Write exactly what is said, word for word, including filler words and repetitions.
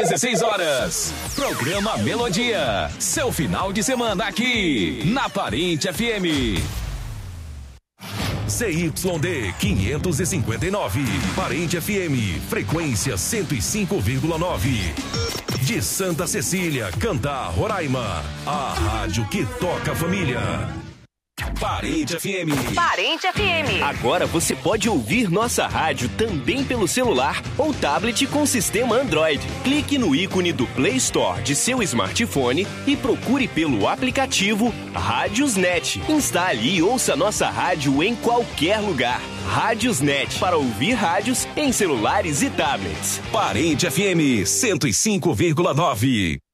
dezesseis horas. Programa Melodia. Seu final de semana aqui na Parente F M. C Y D quinhentos e cinquenta e nove. Parente F M. Frequência cento e cinco vírgula nove. De Santa Cecília, Cantá, Roraima. A rádio que toca a família. Parente F M. Parente F M. Agora você pode ouvir nossa rádio também pelo celular ou tablet com sistema Android. Clique no ícone do Play Store de seu smartphone e procure pelo aplicativo Rádiosnet. Instale e ouça nossa rádio em qualquer lugar. Rádiosnet, para ouvir rádios em celulares e tablets. Parente F M cento e cinco vírgula nove.